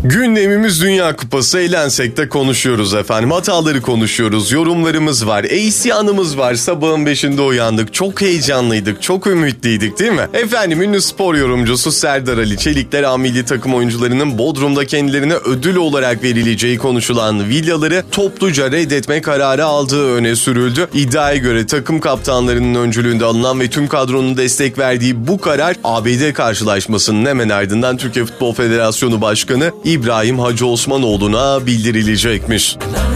Gündemimiz Dünya Kupası, eğlensek de konuşuyoruz efendim. Hataları konuşuyoruz, yorumlarımız var, isyanımız var. Sabahın 5'inde uyandık, çok heyecanlıydık, çok ümitliydik değil mi? Efendim ünlü spor yorumcusu Serdar Ali Çelikler, A milli takım oyuncularının Bodrum'da kendilerine ödül olarak verileceği konuşulan villaları topluca reddetme kararı aldığı öne sürüldü. İddiaya göre takım kaptanlarının öncülüğünde alınan ve tüm kadronun destek verdiği bu karar ABD karşılaşmasının hemen ardından Türkiye Futbol Federasyonu Başkanı İbrahim Hacı Osmanoğlu'na bildirilecekmiş.